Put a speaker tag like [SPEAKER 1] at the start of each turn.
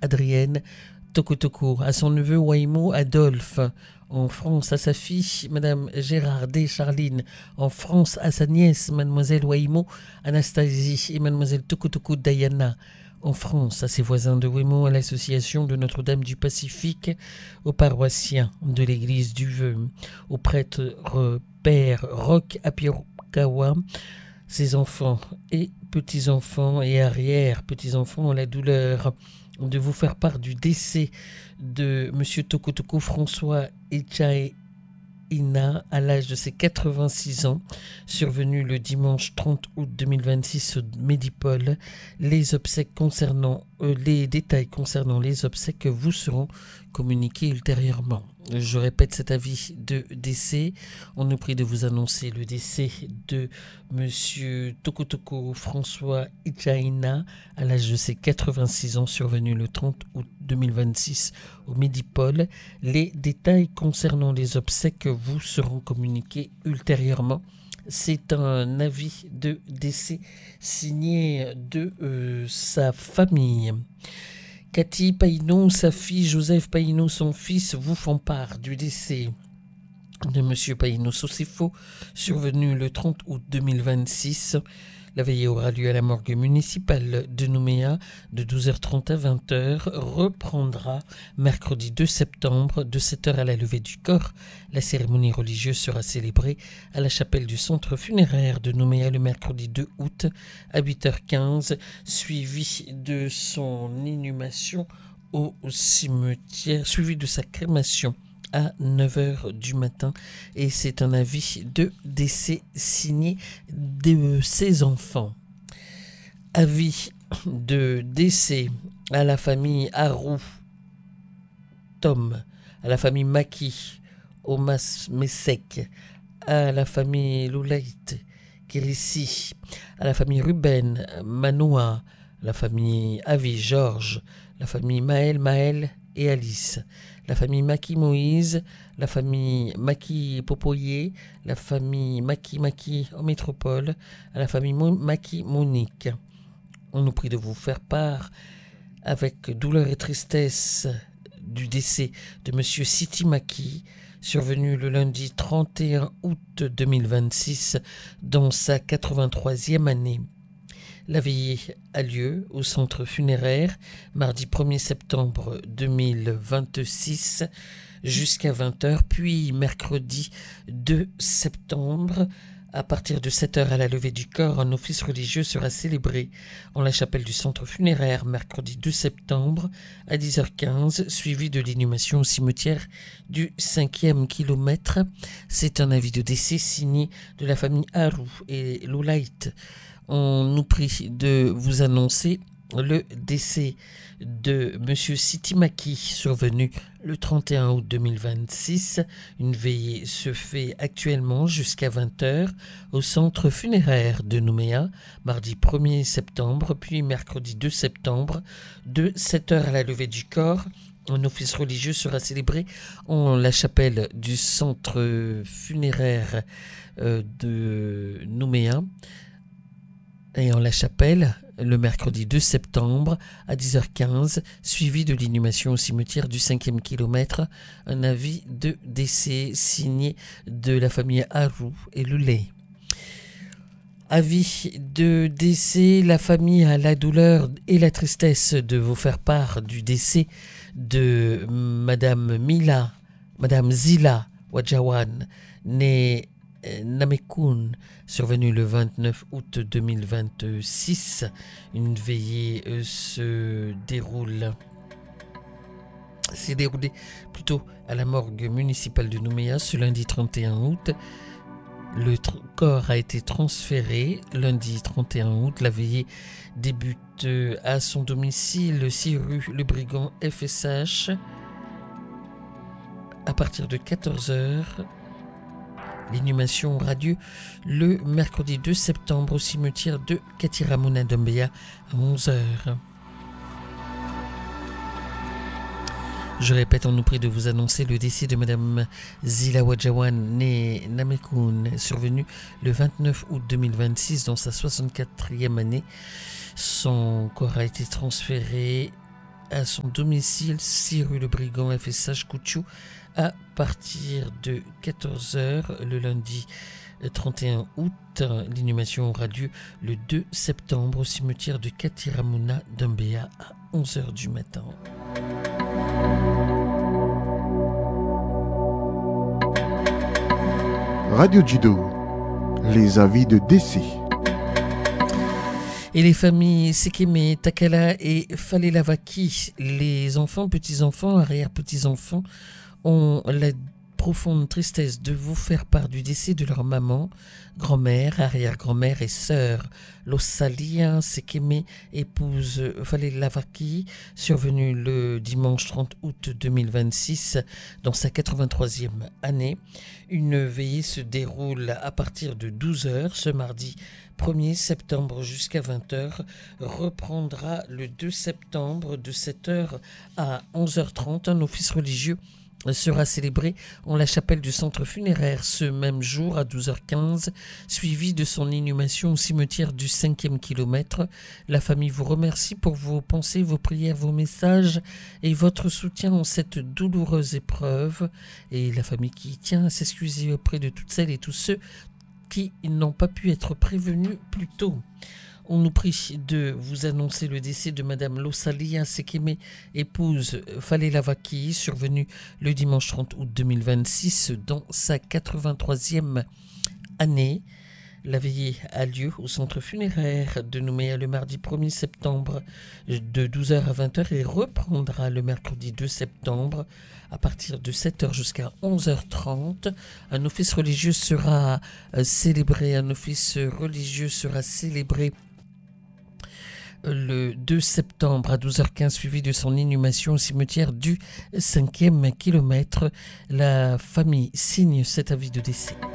[SPEAKER 1] Adrienne Tokotoko, à son neveu Waimo Adolphe, en France, à sa fille Madame Gérardet Charline, en France, à sa nièce Mademoiselle Waimo Anastasie et Mademoiselle Tokotoko Diana, en France, à ses voisins de Waimo, à l'association de Notre-Dame du Pacifique, aux paroissiens de l'église du Vœu, au prêtre Père Roch Apirokawa, ses enfants et petits-enfants et arrière-petits-enfants ont la douleur de vous faire part du décès de M. Tokotoko François Echaina à l'âge de ses 86 ans, survenu le dimanche 30 août 2026 au Médipôle. Les détails concernant les obsèques vous seront communiqués ultérieurement. Je répète cet avis de décès. On nous prie de vous annoncer le décès de M. Tokotoko François Echaina à l'âge de ses 86 ans, survenu le 30 août 2026 au Médipôle. Les détails concernant les obsèques vous seront communiqués ultérieurement. C'est un avis de décès signé de sa famille. Cathy Païno, sa fille, Joseph Païno, son fils, vous font part du décès de M. Païno Sosefo, survenu le 30 août 2026. La veillée aura lieu à la morgue municipale de Nouméa de 12h30 à 20h, reprendra mercredi 2 septembre de 7h à la levée du corps. La cérémonie religieuse sera célébrée à la chapelle du centre funéraire de Nouméa le mercredi 2 août à 8h15, suivi de son inhumation au cimetière, suivi de sa crémation à 9h du matin, et c'est un avis de décès signé de ses enfants. Avis de décès à la famille Harou Tom, à la famille Maki Omas Mesek, à la famille Loulaït Kirissi, à la famille Ruben Manoa, la famille Avi Georges, la famille Maël et Alice, la famille Maki Moïse, la famille Maki Popoyer, la famille Maki en métropole, à la famille Maki Monique. On nous prie de vous faire part avec douleur et tristesse du décès de M. Siti Maki, survenu le lundi 31 août 2026 dans sa 83e année. La veillée a lieu au centre funéraire mardi 1er septembre 2026 jusqu'à 20h, puis mercredi 2 septembre à partir de 7h à la levée du corps. Un office religieux sera célébré en la chapelle du centre funéraire mercredi 2 septembre à 10h15, suivi de l'inhumation au cimetière du 5e kilomètre. C'est un avis de décès signé de la famille Harou et Loulaït. On nous prie de vous annoncer le décès de M. Siti Maki, survenu le 31 août 2026. Une veillée se fait actuellement jusqu'à 20h au centre funéraire de Nouméa, mardi 1er septembre, puis mercredi 2 septembre, de 7h à la levée du corps. Un office religieux sera célébré en la chapelle du centre funéraire de Nouméa et en la chapelle le mercredi 2 septembre à 10h15, suivi de l'inhumation au cimetière du 5e kilomètre. Un avis de décès signé de la famille Harou et Loulé. Avis de décès, la famille a la douleur et la tristesse de vous faire part du décès de Madame Zila Wadjawan, née Namekoun, survenue le 29 août 2026. Une veillée s'est déroulée plutôt à la morgue municipale de Nouméa ce lundi 31 août. Le corps a été transféré lundi 31 août. La veillée débute à son domicile, 6 rue Le Brigand FSH, à partir de 14h. L'inhumation aura lieu le mercredi 2 septembre au cimetière de Katiramona Dombeya à 11h. Je répète, on nous prie de vous annoncer le décès de Madame Zila Wadjawan, née Namekoun, survenue le 29 août 2026 dans sa 64e année. Son corps a été transféré à son domicile, 6 rue Le Brigand, FSH Couchou, à partir de 14h le lundi 31 août. L'inhumation aura lieu le 2 septembre au cimetière de Katiramuna d'Umbea à 11h du matin.
[SPEAKER 2] Radio Judo, les avis de décès.
[SPEAKER 1] Et les familles Sekeme, Takala et Falelavaki, les enfants, petits-enfants, arrière-petits-enfants, ont la profonde tristesse de vous faire part du décès de leur maman, grand-mère, arrière-grand-mère et sœur, Losalia Sekeme, épouse Falelavaki, survenue le dimanche 30 août 2026 dans sa 83e année. Une veillée se déroule à partir de 12h ce mardi 1er septembre jusqu'à 20h, reprendra le 2 septembre de 7h à 11h30. Un office religieux sera célébré en la chapelle du centre funéraire ce même jour à 12h15, suivi de son inhumation au cimetière du 5e kilomètre. La famille vous remercie pour vos pensées, vos prières, vos messages et votre soutien en cette douloureuse épreuve. Et la famille qui tient à s'excuser auprès de toutes celles et tous ceux qui n'ont pas pu être prévenus plus tôt. On nous prie de vous annoncer le décès de Madame Losalia Sekeme, épouse Falelavaki, survenue le dimanche 30 août 2026 dans sa 83e année. La veillée a lieu au centre funéraire de Nouméa le mardi 1er septembre de 12h à 20h et reprendra le mercredi 2 septembre à partir de 7h jusqu'à 11h30. Un office religieux sera célébré le 2 septembre à 12h15, suivi de son inhumation au cimetière du 5e kilomètre. La famille signe cet avis de décès.